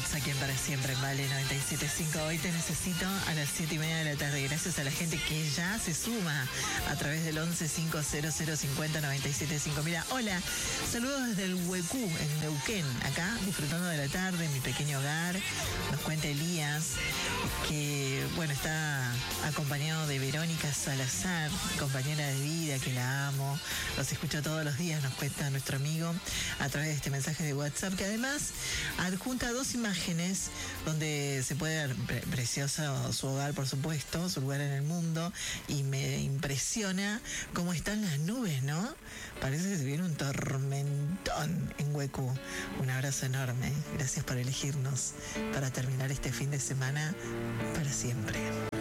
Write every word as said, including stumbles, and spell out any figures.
Aquí en Para Siempre en Vale noventa y siete punto cinco. Hoy te necesito a las siete y media de la tarde. Gracias a la gente que ya se suma a través del once cinco cero cero cincuenta noventa y siete cinco. Mira, hola, saludos desde el Huecú, en Neuquén, acá disfrutando de la tarde en mi pequeño hogar. Nos cuenta Elías que, bueno, está acompañado de Verónica Salazar, compañera de vida, que la amo. Los escucho todos los días, nos cuenta nuestro amigo a través de este mensaje de WhatsApp, que además adjunta dos imágenes donde se puede ver pre- precioso su hogar, por supuesto, su lugar en el mundo, y me impresiona cómo están las nubes, ¿no? Parece que se viene un tormentón en Huecú. Un abrazo enorme. Gracias por elegirnos para terminar este fin de semana para siempre.